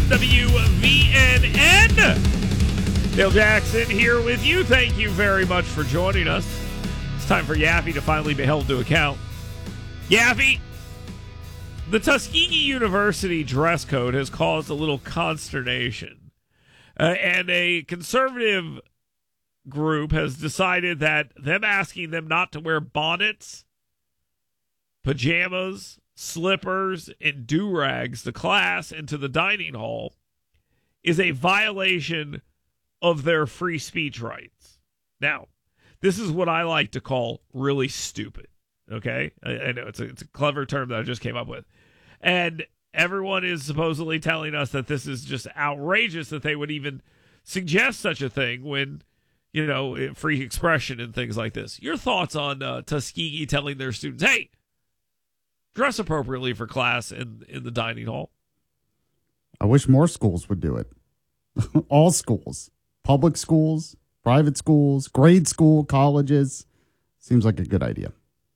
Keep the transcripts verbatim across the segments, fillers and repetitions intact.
W V N N. Dale Jackson here with you. Thank you very much for joining us. It's time for Yaffee to finally be held to account. Yaffee, the Tuskegee University dress code has caused a little consternation. Uh, and a conservative group has decided that them asking them not to wear bonnets, pajamas, slippers, and do-rags to class and to the dining hall is a violation of their free speech rights. Now, this is what I like to call really stupid, okay? I, I know it's a, it's a clever term that I just came up with. And everyone is supposedly telling us that this is just outrageous that they would even suggest such a thing when, you know, free expression and things like this. Your thoughts on uh, Tuskegee telling their students, hey, dress appropriately for class in, in the dining hall? I wish more schools would do it. All schools. Public schools, private schools, grade school, colleges. Seems like a good idea.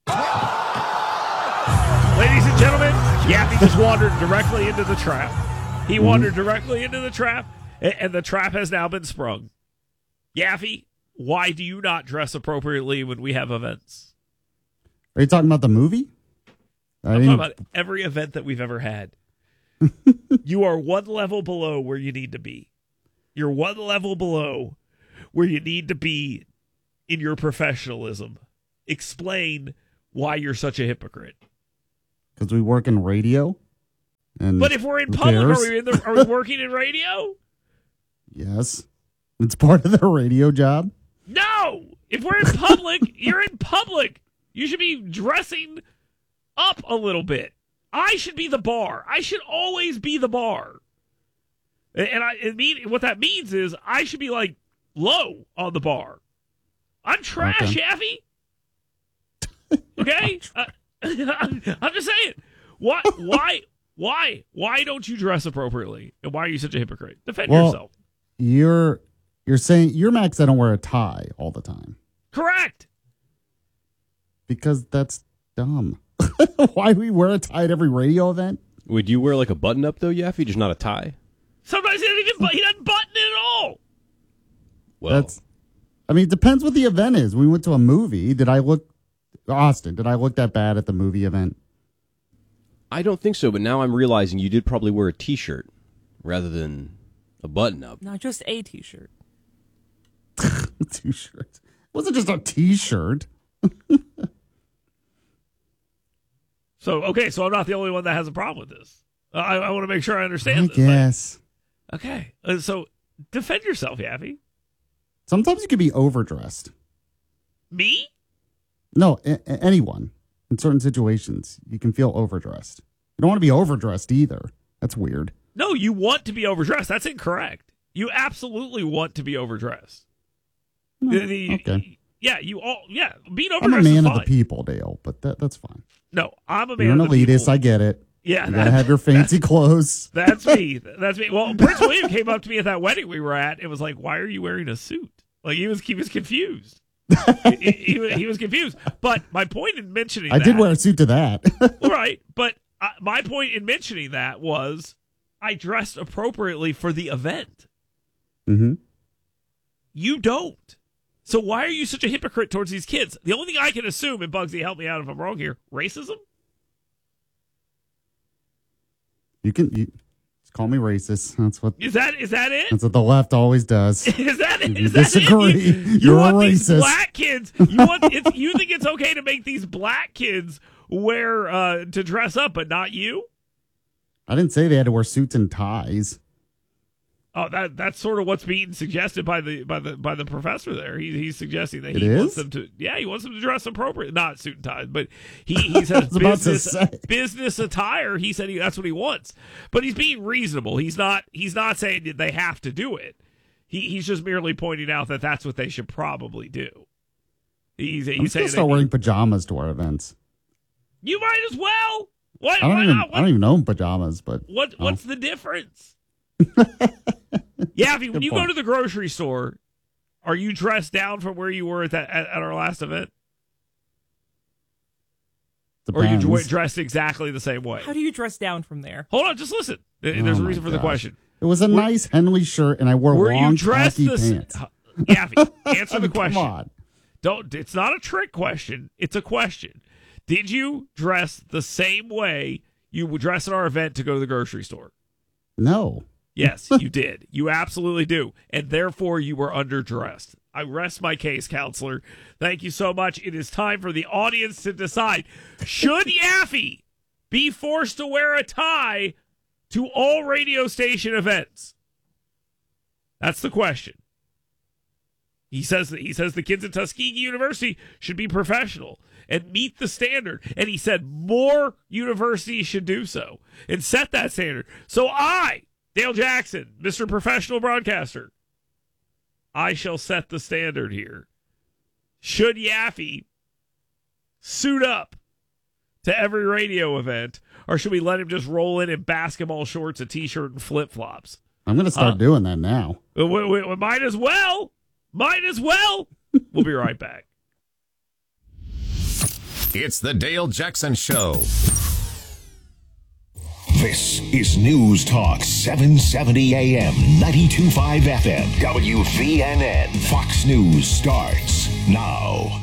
Ladies and gentlemen, Yaffee just wandered directly into the trap. He mm-hmm. wandered directly into the trap, and the trap has now been sprung. Yaffee, why do you not dress appropriately when we have events? Are you talking about the movie? I I'm mean, talking about every event that we've ever had. You are one level below where you need to be. You're one level below where you need to be in your professionalism. Explain why you're such a hypocrite. Because we work in radio. And but if we're in public, are we, in the, are we working in radio? Yes. It's part of the radio job. No! If we're in public, you're in public. You should be dressing up a little bit. I should be the bar. I should always be the bar. And I it mean what that means is I should be like low on the bar. I'm trash, okay. Yaffee. Okay? uh, I'm just saying. Why why why why don't you dress appropriately? And why are you such a hypocrite? Defend well, yourself. You're you're saying you're Max, I don't wear a tie all the time. Correct. Because that's dumb. Why we wear a tie at every radio event? Would you wear like a button up though, Yaffee, just not a tie? Sometimes he doesn't even he doesn't button it at all. Well, that's. I mean, it depends what the event is. We went to a movie. Did I look, Austin? Did I look that bad at the movie event? I don't think so. But now I'm realizing you did probably wear a T-shirt rather than a button up. No, just a T-shirt. T-shirt. It wasn't just a T-shirt. So okay, so I'm not the only one that has a problem with this. Uh, I, I want to make sure I understand I this. Yes. Okay, uh, so defend yourself, Yaffee. Sometimes you can be overdressed. Me? No, a- anyone. In certain situations, you can feel overdressed. You don't want to be overdressed either. That's weird. No, you want to be overdressed. That's incorrect. You absolutely want to be overdressed. No, the, the, okay. Yeah, you all. Yeah, being I'm overdressed a man is of fine. the people, Dale, but that that's fine. No, I'm a man You're an of the elitist. people. I get it. Yeah, you gotta have your fancy clothes. That's me. That's me. Well, Prince William came up to me at that wedding we were at. It was like, "Why are you wearing a suit?" Like he was, he was confused. he, he, he was confused. But my point in mentioning I that, did wear a suit to that. right? But uh, my point in mentioning that was I dressed appropriately for the event. Mm-hmm. You don't. So why are you such a hypocrite towards these kids? The only thing I can assume, and Bugsy, help me out if I'm wrong here, racism? You can you, just call me racist. That's what Is that is that it? That's what the left always does. Is that it? If you Is that disagree, it? You, you you're want a these racist. black kids? You want it's, you think it's okay to make these black kids wear uh, to dress up, but not you? I didn't say they had to wear suits and ties. Oh, that that's sort of what's being suggested by the by the by the professor there. He, he's suggesting that It he is? wants them to, yeah, he wants them to dress appropriately, not suit and ties, but he he says I was about to business say. business attire. He said he, that's what he wants, but he's being reasonable. He's not he's not saying that they have to do it. He he's just merely pointing out that that's what they should probably do. He's, he's I'm saying still start that wearing pajamas to our events. you might as well. Why, I don't why even not? What, I don't even own pajamas, but what oh. what's the difference? Yeah, if you, when you point. go to the grocery store, are you dressed down from where you were at that at, at our last event? Or are you Depends. dressed exactly the same way? How do you dress down from there? Hold on, just listen. There's Oh a my reason for the gosh. question. It was a were, nice Henley shirt, and I wore were long you dressed khaki the, pants. Yaffy, answer the question. Come on. Don't. It's not a trick question. It's a question. Did you dress the same way you would dress at our event to go to the grocery store? No. Yes, you did. You absolutely do. And therefore, you were underdressed. I rest my case, counselor. Thank you so much. It is time for the audience to decide. Should Yaffy be forced to wear a tie to all radio station events? That's the question. He says that he says the kids at Tuskegee University should be professional and meet the standard. And he said more universities should do so and set that standard. So I, Dale Jackson, Mister Professional Broadcaster, I shall set the standard here. Should Yaffy suit up to every radio event, or should we let him just roll in in basketball shorts, a T-shirt, and flip-flops? I'm going to start uh, doing that now. We, we, we might as well. Might as well. We'll be right back. It's the Dale Jackson Show. This is News Talk seven seventy A M, ninety-two point five F M, W V N N. Fox News starts now.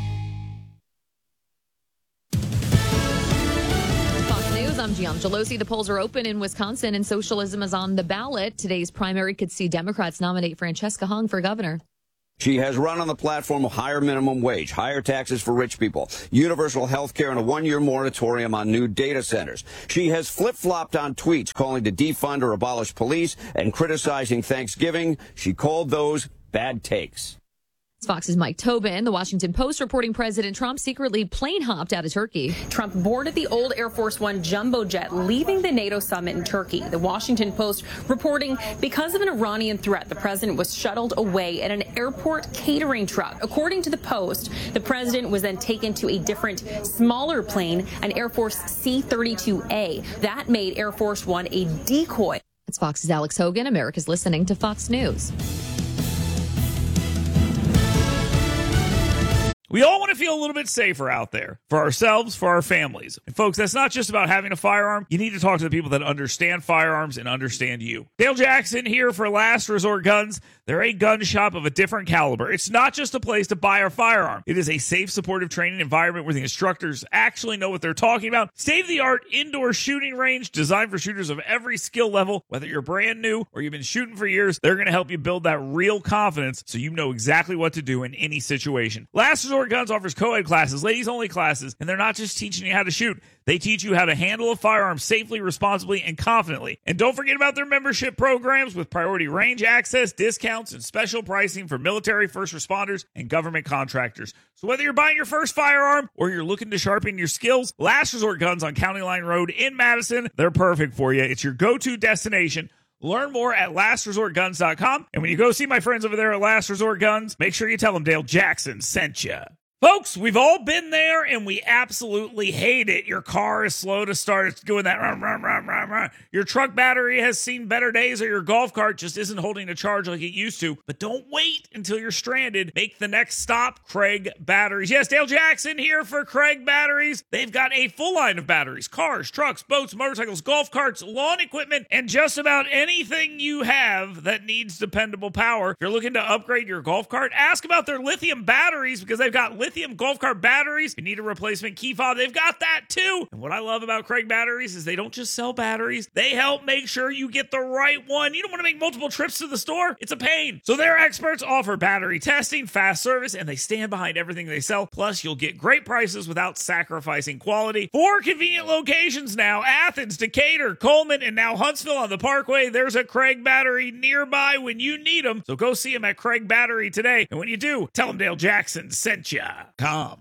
Fox News, I'm Gian Gelosi. The polls are open in Wisconsin and socialism is on the ballot. Today's primary could see Democrats nominate Francesca Hung for governor. She has run on the platform of higher minimum wage, higher taxes for rich people, universal health care, and a one-year moratorium on new data centers. She has flip-flopped on tweets calling to defund or abolish police and criticizing Thanksgiving. She called those bad takes. Fox's Mike Tobin. The Washington Post reporting President Trump secretly plane hopped out of Turkey. Trump boarded the old Air Force One jumbo jet, leaving the NATO summit in Turkey. The Washington Post reporting because of an Iranian threat, the president was shuttled away in an airport catering truck. According to the Post, the president was then taken to a different, smaller plane, an Air Force C thirty-two A. That made Air Force One a decoy. It's Fox's Alex Hogan. America's listening to Fox News. We all want to feel a little bit safer out there for ourselves, for our families. And folks, that's not just about having a firearm. You need to talk to the people that understand firearms and understand you. Dale Jackson here for Last Resort Guns. They're a gun shop of a different caliber. It's not just a place to buy a firearm. It is a safe, supportive training environment where the instructors actually know what they're talking about. State-of-the-art indoor shooting range designed for shooters of every skill level. Whether you're brand new or you've been shooting for years, they're going to help you build that real confidence so you know exactly what to do in any situation. Last Resort Guns offers co-ed classes, ladies-only classes, and they're not just teaching you how to shoot. They teach you how to handle a firearm safely, responsibly, and confidently. And don't forget about their membership programs with priority range access, discounts, and special pricing for military, first responders, and government contractors. So whether you're buying your first firearm or you're looking to sharpen your skills, Last Resort Guns on County Line Road in Madison, they're perfect for you. It's your go-to destination. Learn more at last resort guns dot com. And when you go see my friends over there at Last Resort Guns, make sure you tell them Dale Jackson sent you. Folks, we've all been there, and we absolutely hate it. Your car is slow to start. It's doing that. Run, run, run, run, run. Your truck battery has seen better days, or your golf cart just isn't holding a charge like it used to. But don't wait until you're stranded. Make the next stop, Craig Batteries. Yes, Dale Jackson here for Craig Batteries. They've got a full line of batteries, cars, trucks, boats, motorcycles, golf carts, lawn equipment, and just about anything you have that needs dependable power. If you're looking to upgrade your golf cart, ask about their lithium batteries because they've got lithium Lithium golf cart batteries. If you need a replacement key fob, they've got that too. And what I love about Craig Batteries is they don't just sell batteries. They help make sure you get the right one. You don't want to make multiple trips to the store. It's a pain. So their experts offer battery testing, fast service, and they stand behind everything they sell. Plus, you'll get great prices without sacrificing quality. Four convenient locations now: Athens, Decatur, Coleman, and now Huntsville on the Parkway. There's a Craig Battery nearby when you need them. So go see them at Craig Battery today. And when you do, tell them Dale Jackson sent ya. Come.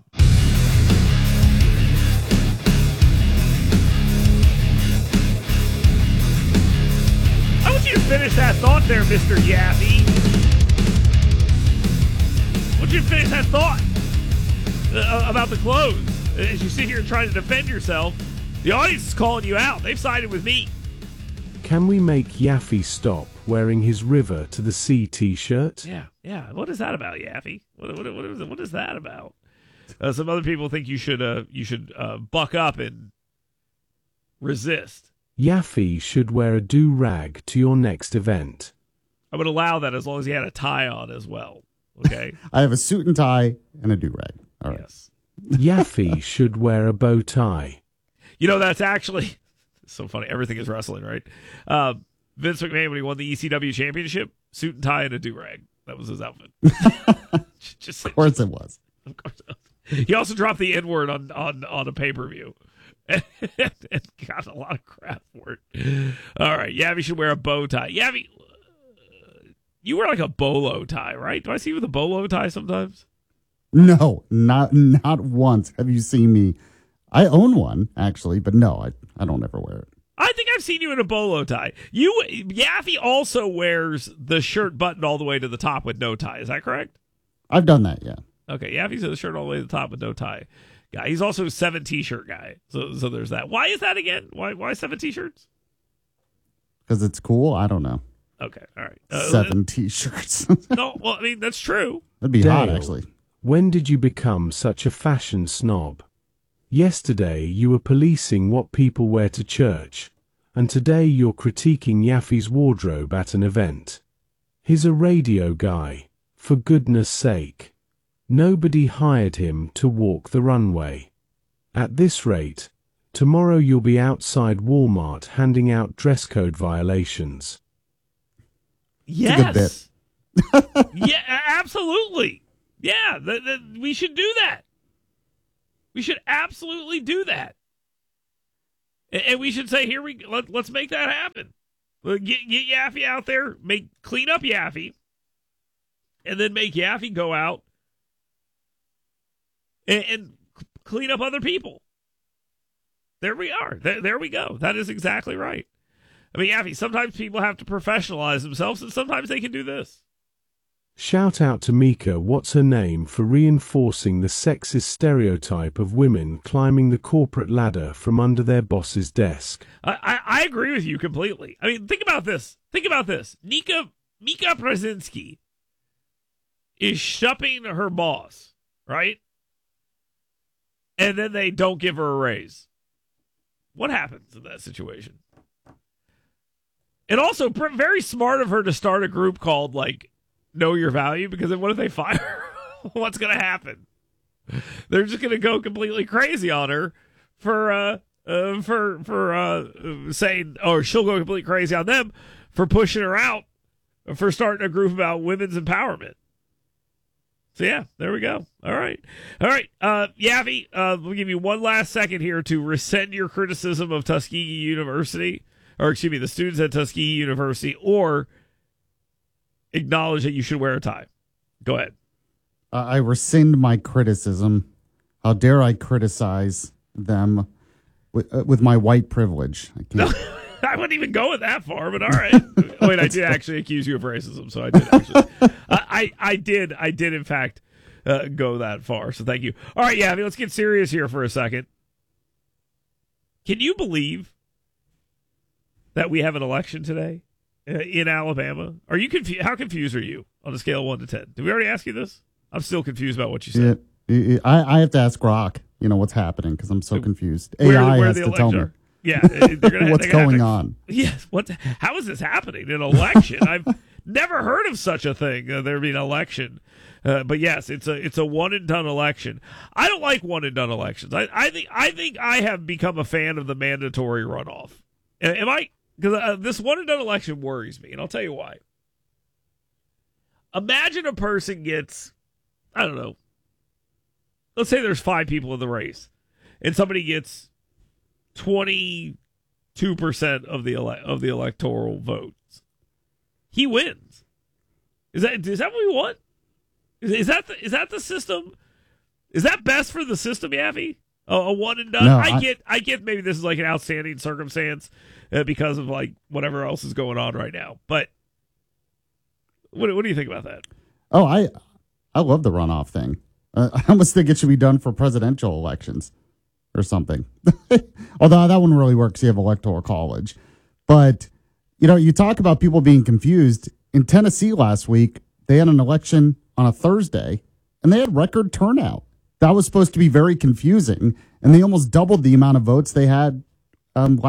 I want you to finish that thought there, Mister Yaffy. I want you to finish that thought uh, about the clothes. As you sit here trying to defend yourself, the audience is calling you out. They've sided with me. Can we make Yaffy stop wearing his River to the Sea t-shirt? Yeah, yeah. What is that about, Yaffy? What, what, what, is, what is that about? Uh, some other people think you should uh, you should uh, buck up and resist. Yaffe should wear a do-rag to your next event. I would allow that as long as he had a tie on as well. Okay. I have a suit and tie and a do-rag. All right. Yes. Yaffe should wear a bow tie. You know, that's actually so funny. Everything is wrestling, right? Uh, Vince McMahon, when he won the E C W championship, suit and tie and a do-rag. That was his outfit. Just, Of course it was. Of course. He also dropped the N-word on, on, on a pay-per-view. And, and got a lot of crap for it. All right. Yaffe should wear a bow tie. Yaffe, uh, you wear like a bolo tie, right? Do I see you with a bolo tie sometimes? No, not not once have you seen me. I own one, actually, but no, I, I don't ever wear it. I think I've seen you in a bolo tie. You Yaffe also wears the shirt buttoned all the way to the top with no tie. Is that correct? I've done that, yeah. Okay, Yaffe's in the shirt all the way to the top with no tie guy. He's also a seven t-shirt guy. So so there's that. Why is that again? Why why seven t-shirts? Because it's cool? I don't know. Okay, all right. Uh, Seven t-shirts. No, well, I mean, that's true. That'd be Dale, hot, actually. When did you become such a fashion snob? Yesterday you were policing what people wear to church, and today you're critiquing Yaffe's wardrobe at an event. He's a radio guy, for goodness sake. Nobody hired him to walk the runway. At this rate, tomorrow you'll be outside Walmart handing out dress code violations. Yes. Yeah, absolutely. Yeah, th- th- we should do that. We should absolutely do that. And, and we should say, here we let, let's make that happen. Get, get Yaffe out there, make clean up Yaffe, and then make Yaffe go out and, and clean up other people. There we are. There, there we go. That is exactly right. I mean, Yaffe, sometimes people have to professionalize themselves, and sometimes they can do this. Shout out to Mika, what's her name, for reinforcing the sexist stereotype of women climbing the corporate ladder from under their boss's desk. I, I, I agree with you completely. I mean, think about this. Think about this. Nika, Mika Brzezinski is shupping her boss, right? And then they don't give her a raise. What happens in that situation? And also, very smart of her to start a group called, like, Know Your Value, because then what if they fire her? What's going to happen? They're just going to go completely crazy on her for uh, uh for for uh saying, or she'll go completely crazy on them for pushing her out for starting a group about women's empowerment. So yeah, there we go. All right, all right. Uh, Yaffe, uh, we'll give you one last second here to rescind your criticism of Tuskegee University, or excuse me, the students at Tuskegee University, or acknowledge that you should wear a tie. Go ahead. Uh, I rescind my criticism. How dare I criticize them with, uh, with my white privilege? I can't. No, I wouldn't even go that far, but all right. Wait, I did actually accuse you of racism, so I did actually. I, I, I did, I did in fact uh, go that far. So thank you. All right, yeah, I mean, let's get serious here for a second. Can you believe that we have an election today in Alabama? Are you confused? How confused are you on a scale of one to ten? Did we already ask you this? I'm still confused about what you said. Yeah, I, I have to ask Grok, you know, what's happening, because I'm so confused. Where, A I where has the to tell me. are. Yeah, they're gonna, what's they're gonna going to, on. Yes, what? How is this happening? An election? I've never heard of such a thing. Uh, there being an election, uh, but yes, it's a it's a one and done election. I don't like one and done elections. I, I think I think I have become a fan of the mandatory runoff. Am I? Because uh, this one and done election worries me, and I'll tell you why. Imagine a person gets, I don't know, let's say there's five people in the race, and somebody gets twenty-two percent of the ele- of the electoral votes. He wins. Is that is that what we want? Is, is that the, is that the system? Is that best for the system, Yaffe? A, a one and done. No, I, I get I get maybe this is like an outstanding circumstance uh, because of like whatever else is going on right now. But what what do you think about that? Oh, I I love the runoff thing. Uh, I almost think it should be done for presidential elections or something. Although that wouldn't really work because you have electoral college. But, you know, you talk about people being confused. In Tennessee last week, they had an election on a Thursday, and they had record turnout. That was supposed to be very confusing, and they almost doubled the amount of votes they had um, last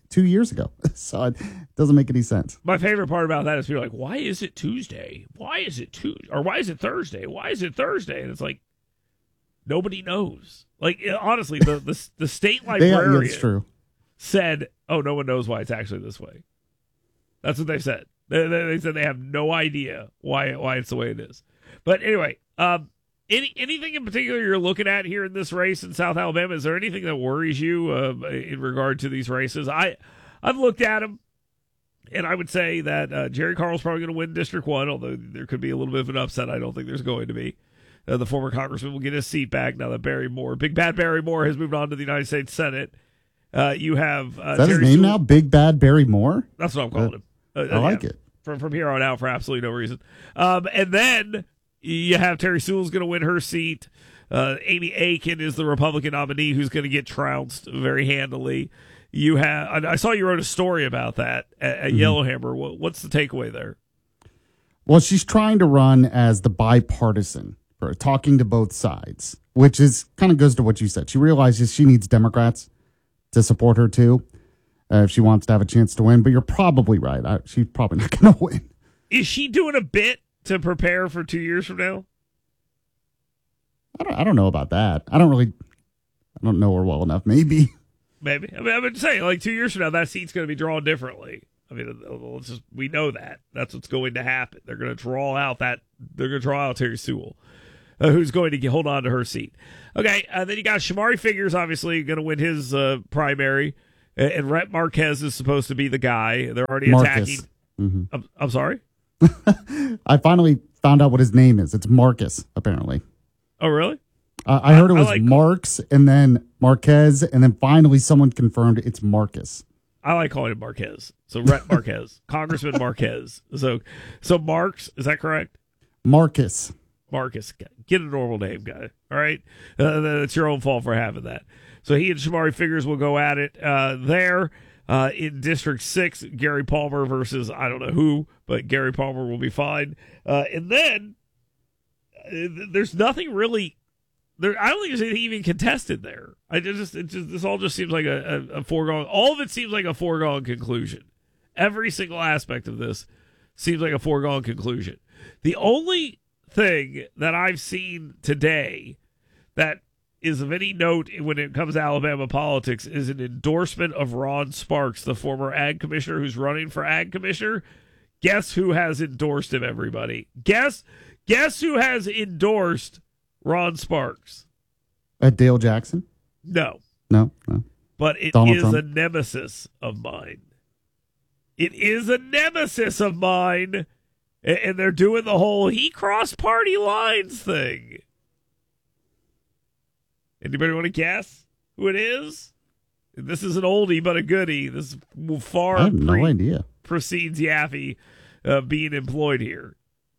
two years ago. So it doesn't make any sense. My favorite part about that is people are like, why is it Tuesday? Why is it Tuesday? Or why is it Thursday? Why is it Thursday? And it's like, nobody knows. Like, honestly, the the, the state librarian yeah, it's true. said, oh, no one knows why it's actually this way. That's what they said. They, they, they said they have no idea why why it's the way it is. But anyway, um, any anything in particular you're looking at here in this race in South Alabama? Is there anything that worries you uh, in regard to these races? I, I've looked at them, and I would say that uh, Jerry Carl's probably going to win District one, although there could be a little bit of an upset. I don't think there's going to be. Uh, the former congressman will get his seat back now that Barry Moore, Big Bad Barry Moore, has moved on to the United States Senate. Uh, you have uh, Is that Terry his name Sewell. now? Big Bad Barry Moore? That's what I'm calling Uh, him. Uh, I like yeah, it. From from here on out for absolutely no reason. Um, and then you have Terry Sewell's going to win her seat. Uh, Amy Aiken is the Republican nominee who's going to get trounced very handily. You have. I saw you wrote a story about that at, at Mm-hmm. Yellowhammer. What, what's the takeaway there? Well, she's trying to run as the bipartisan, for talking to both sides, which is kind of goes to what you said. She realizes she needs Democrats to support her too, uh, if she wants to have a chance to win. But you're probably right. I, she's probably not going to win. Is she doing a bit to prepare for two years from now? I don't. I don't know about that. I don't really. I don't know her well enough. Maybe. Maybe. I mean, I'm saying, like, two years from now, that seat's going to be drawn differently. I mean, let's just, we know that. That's what's going to happen. They're going to draw out that, they're going to draw out Terry Sewell, uh, who's going to get, hold on to her seat. Okay, uh, then you got Shamari Figures, obviously, going to win his uh, primary, and, and Rhett Marquez is supposed to be the guy. They're already Marcus. attacking. Mm-hmm. I'm, I'm sorry? I finally found out what his name is. It's Marcus, apparently. Oh, really? Uh, I heard it I was like- Marks and then Marquez, and then finally someone confirmed it's Marcus. I like calling him Marquez. So Rhett Marquez, Congressman Marquez. So, so Marks, is that correct? Marcus. Marcus, get a normal name, guy. All right, uh, that's your own fault for having that. So he and Shamari Figures will go at it uh, there uh, in District Six. Gary Palmer versus I don't know who, but Gary Palmer will be fine. Uh, and then uh, there's nothing really. There, I don't think there's anything even contested there. I just, it just, this all just seems like a, a, a foregone. All of it seems like a foregone conclusion. Every single aspect of this seems like a foregone conclusion. The only thing that I've seen today that is of any note when it comes to Alabama politics is an endorsement of Ron Sparks, the former ag commissioner who's running for ag commissioner. Guess who has endorsed him, everybody? Guess, guess who has endorsed Ron Sparks? Uh, Dale Jackson? No. No, no. But it Donald is Trump? a nemesis of mine. It is a nemesis of mine. A- And they're doing the whole he crossed party lines thing. Anybody want to guess who it is? This is an oldie but a goodie. This far I have no pre- idea. precedes Yaffe uh, being employed here.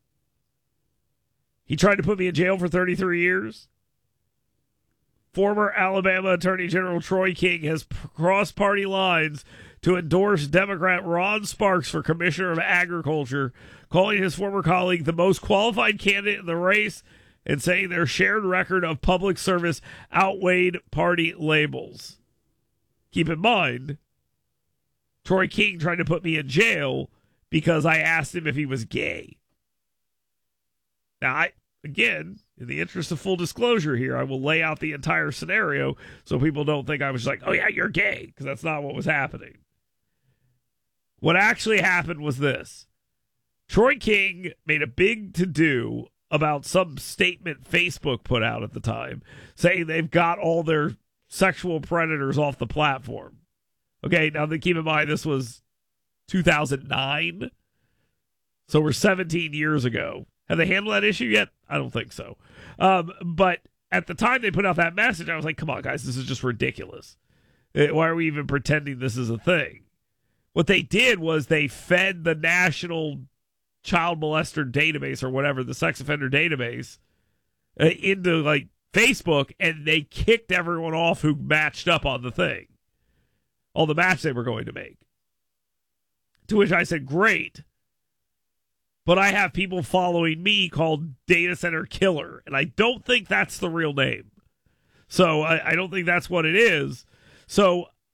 He tried to put me in jail for thirty-three years. Former Alabama Attorney General Troy King has p- crossed party lines to endorse Democrat Ron Sparks for Commissioner of Agriculture, calling his former colleague the most qualified candidate in the race and saying their shared record of public service outweighed party labels. Keep in mind, Troy King tried to put me in jail because I asked him if he was gay. Now, I, again, in the interest of full disclosure here, I will lay out the entire scenario so people don't think I was like, oh, yeah, you're gay, because that's not what was happening. What actually happened was this. Troy King made a big to-do about some statement Facebook put out at the time saying they've got all their sexual predators off the platform. Okay, now keep in mind this was two thousand nine, so we're seventeen years ago. Have they handled that issue yet? I don't think so. Um, but at the time they put out that message, I was like, come on, guys, this is just ridiculous. Why are we even pretending this is a thing? What they did was they fed the National Child Molester Database or whatever, the sex offender database, uh, into like Facebook, and they kicked everyone off who matched up on the thing, on the match they were going to make. To which I said, great. But I have people following me called Data Center Killer, and I don't think that's the real name. So I, I don't think that's what it is. So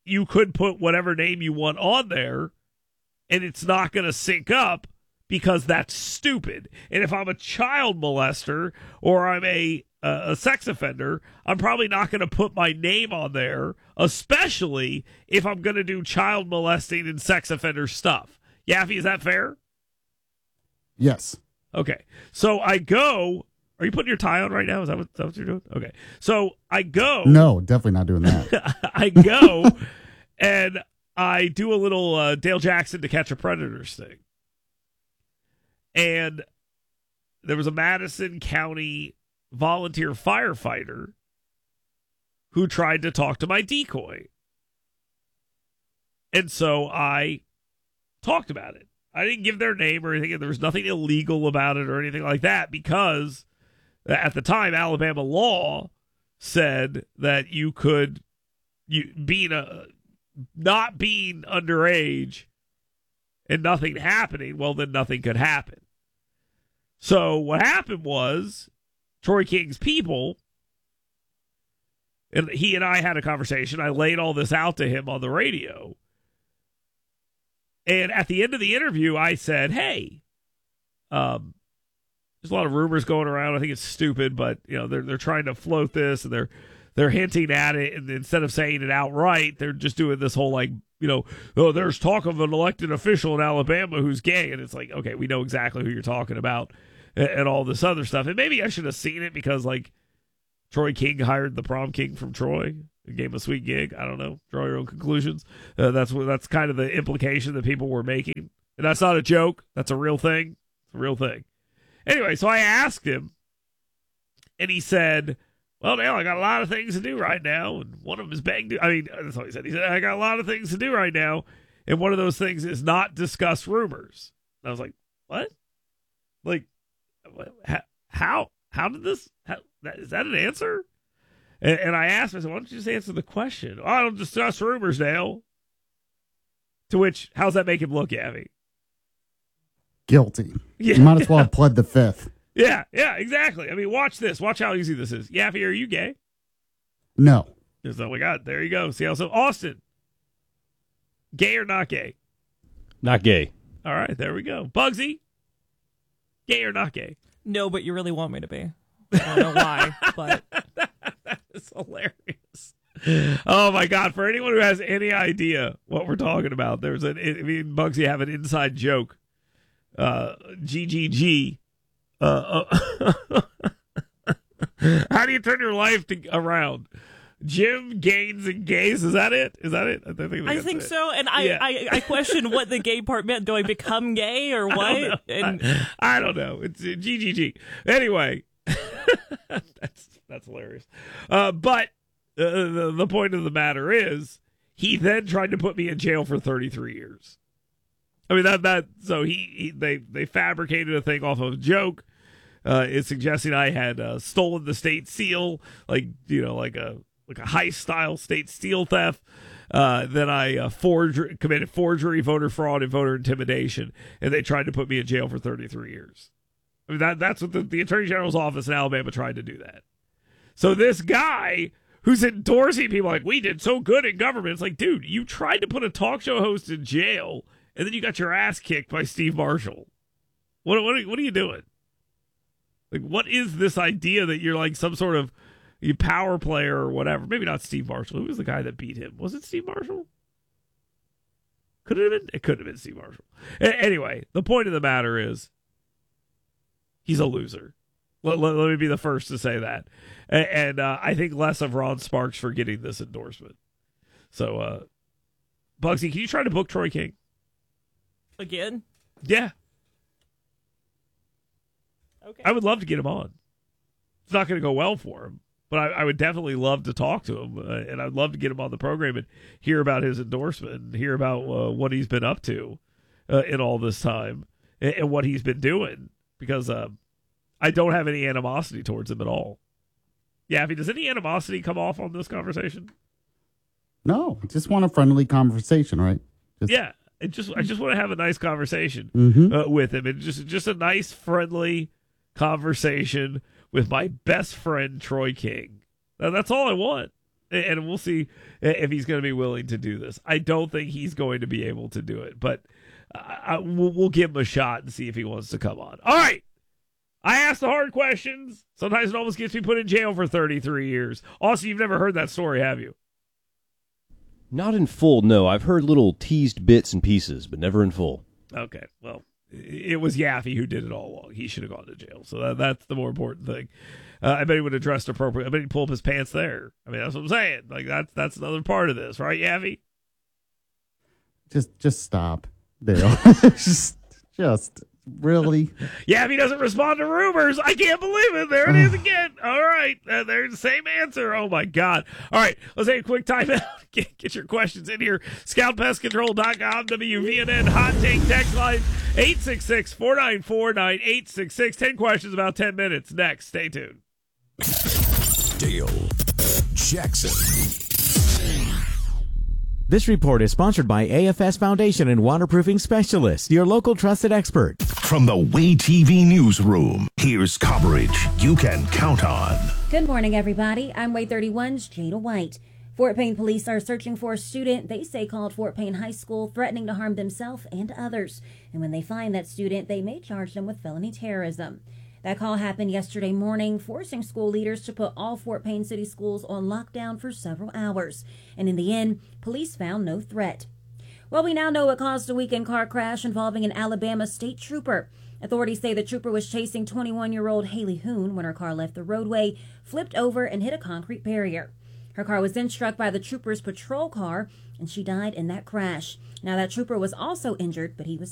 you could put whatever name you want on there, and it's not going to sync up because that's stupid. And if I'm a child molester or I'm a uh, a sex offender, I'm probably not going to put my name on there, especially if I'm going to do child molesting and sex offender stuff. Yaffe, is that fair? Yes. Okay. So I go. Are you putting your tie on right now? Is that what, is that what you're doing? Okay. So I go. No, definitely not doing that. I go and I do a little uh, Dale Jackson To Catch a Predators thing. And there was a Madison County volunteer firefighter who tried to talk to my decoy. And so I talked about it. I didn't give their name or anything. There was nothing illegal about it or anything like that because at the time, Alabama law said that you could, you being a, not being underage and nothing happening, well, then nothing could happen. So what happened was Troy King's people, and he and I had a conversation. I laid all this out to him on the radio. And at the end of the interview, I said, hey, um, there's a lot of rumors going around. I think it's stupid, but you know, they're they're trying to float this and they're they're hinting at it, and instead of saying it outright, they're just doing this whole like, you know, oh, there's talk of an elected official in Alabama who's gay, and it's like, okay, we know exactly who you're talking about, and, and all this other stuff. And maybe I should have seen it because like Troy King hired the prom king from Troy. It gave him a sweet gig. I don't know. Draw your own conclusions. Uh, that's what that's kind of the implication that people were making, and that's not a joke. That's a real thing. It's a real thing. Anyway, so I asked him, and he said, well, Dale, I got a lot of things to do right now, and one of them is bang. I mean, that's all he said. He said, I got a lot of things to do right now, and one of those things is not discuss rumors. And I was like, what? Like, how? How did this? How, is that an answer? And, and I asked him, I said, why don't you just answer the question? Oh, I don't discuss rumors, Dale. To which, how's that make him look, Yaffe? Guilty. Yeah. You might as well have pled the fifth. Yeah, yeah, exactly. I mean, watch this. Watch how easy this is. Yaffe, are you gay? No. That's all we got. There you go. See how so? Austin, gay or not gay? Not gay. All right, there we go. Bugsy, gay or not gay? No, but you really want me to be. I don't know why, but that is hilarious. Oh my God! For anyone who has any idea what we're talking about, there's an. I mean, Bugsy have an inside joke. Uh, G G G. Uh, uh, how do you turn your life to, around? Jim, Gaines, and Gays. Is that it? Is that it? I think, I think it. so. And I, yeah. I, I question what the gay part meant. Do I become gay or what? I don't know. And I, I don't know. It's uh, G G G. Anyway, that's that's hilarious. Uh, but uh, the the point of the matter is, he then tried to put me in jail for thirty-three years. I mean that that so he, he they they fabricated a thing off of a joke. Uh, it's suggesting I had uh, stolen the state seal, like you know, like a like a heist style state seal theft. Uh, then I uh, forgery, committed forgery, voter fraud, and voter intimidation, and they tried to put me in jail for thirty-three years. I mean that that's what the, the Attorney General's office in Alabama tried to do that. So this guy who's endorsing people like we did so good in government, it's like, dude, you tried to put a talk show host in jail. And then you got your ass kicked by Steve Marshall. What what are, what are you doing? Like, what is this idea that you're like some sort of power player or whatever? Maybe not Steve Marshall. Who was the guy that beat him? Was it Steve Marshall? Could it have been? It could have been Steve Marshall. A- anyway, the point of the matter is he's a loser. Let, let, let me be the first to say that. And, and uh, I think less of Ron Sparks for getting this endorsement. So, uh, Bugsy, can you try to book Troy King? again? Yeah. Okay. I would love to get him on. It's not going to go well for him, but I, I would definitely love to talk to him, uh, and I'd love to get him on the program and hear about his endorsement and hear about uh, what he's been up to uh, in all this time and, and what he's been doing, because uh, I don't have any animosity towards him at all. Yaffe, does any animosity come off on this conversation? No, just want a friendly conversation, right? Just, yeah, it just I just want to have a nice conversation Mhm. uh, with him, and just just a nice, friendly conversation with my best friend Troy King. Now, that's all I want. And we'll see if he's going to be willing to do this. I don't think he's going to be able to do it, but uh, we'll, we'll give him a shot and see if he wants to come on. All right. I ask the hard questions. Sometimes it almost gets me put in jail for thirty-three years. Also, you've never heard that story, have you? Not in full, no. I've heard little teased bits and pieces, but never in full. Okay, well, it was Yaffe who did it all along. He should have gone to jail. So that, that's the more important thing. Uh, I bet he would have dressed appropriately. I bet he'd pull up his pants there. I mean, that's what I'm saying. Like, that's that's another part of this, right, Yaffe? Just just stop, Dale. just, just really. Yaffe doesn't respond to rumors. I can't believe it. There it is again. All right. Uh, there's the same answer. Oh, my God. All right. Let's take a quick timeout. Get, get your questions in here. scout pest control dot com, W V N N Hot Take text line, eight six six, four nine four, nine eight six six. ten questions, about ten minutes. Next. Stay tuned. Dale Jackson. This report is sponsored by A F S Foundation and Waterproofing Specialists, your local trusted expert. From the Way T V newsroom, here's coverage you can count on. Good morning, everybody. I'm Way thirty-one's Jada White. Fort Payne police are searching for a student they say called Fort Payne High School, threatening to harm themselves and others. And when they find that student, they may charge them with felony terrorism. That call happened yesterday morning, forcing school leaders to put all Fort Payne City schools on lockdown for several hours. And in the end, police found no threat. Well, we now know what caused a weekend car crash involving an Alabama state trooper. Authorities say the trooper was chasing twenty-one-year-old Haley Hoon when her car left the roadway, flipped over, and hit a concrete barrier. Her car was then struck by the trooper's patrol car, and she died in that crash. Now, that trooper was also injured, but he was